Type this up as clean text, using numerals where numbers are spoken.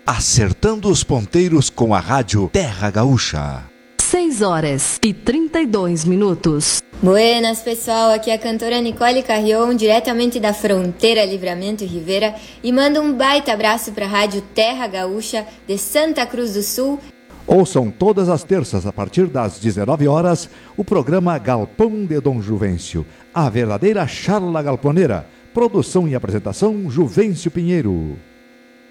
Acertando os ponteiros com a rádio Terra Gaúcha. 6h32. Buenas, pessoal. Aqui é a cantora Nicole Carrion, diretamente da fronteira Livramento e Rivera, e manda um baita abraço para a rádio Terra Gaúcha de Santa Cruz do Sul. Ouçam todas as terças, a partir das 19 horas, o programa Galpão de Dom Juvencio, a verdadeira charla galponeira. Produção e apresentação, Juvencio Pinheiro.